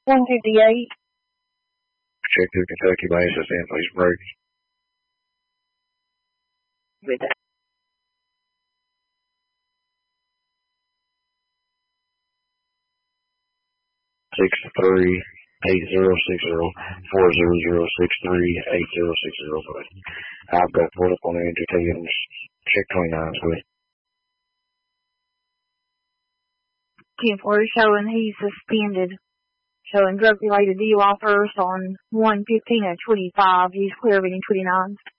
158. Check to Kentucky by SSN, please, Brady. With that. Six 3-8060-40063-8060. I've got pulled up on the entity and check 29s with. 10-4 showing he's suspended. Showing drug-related deal offers on 115 and 25. He's clear reading 29s.